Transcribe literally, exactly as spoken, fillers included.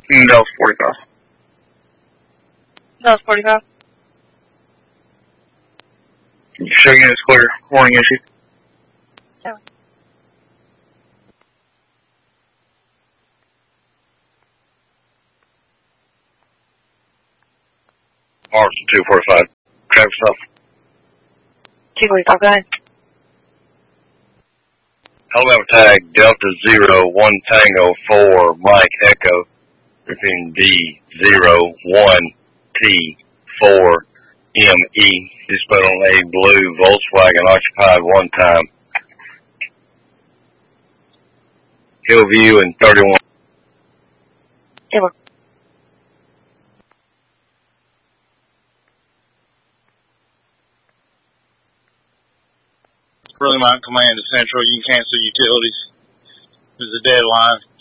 Dallas forty-five. Dallas forty-five. Show unit is clear. Warning issued. Yeah. Mars two forty-five. Traffic stop. two forty-five, go ahead. Alabama tag Delta zero one Tango four Mike Echo. Repeating D zero one T four M E. Displayed on a blue Volkswagen occupied one time. Hillview and thirty-one. Table. Early Mountain Command to Central, you can cancel utilities. There's a deadline.